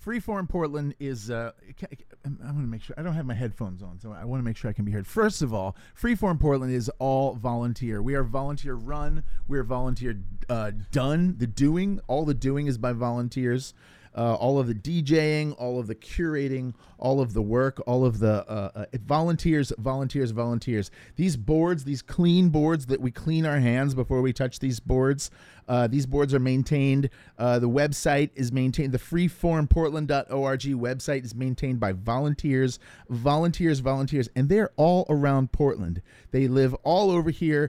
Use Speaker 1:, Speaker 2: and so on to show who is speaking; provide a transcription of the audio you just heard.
Speaker 1: Freeform Portland is, I want to make sure, I don't have my headphones on, so I want to make sure I can be heard. First of all, Freeform Portland is all volunteer. We are volunteer run. We are volunteer done. All the doing is by volunteers. All of the DJing, all of the curating, all of the work, all of the volunteers. These boards, these clean boards that we clean our hands before we touch these boards are maintained. The website is maintained. The freeformportland.org website is maintained by volunteers, and they're all around Portland. They live all over here.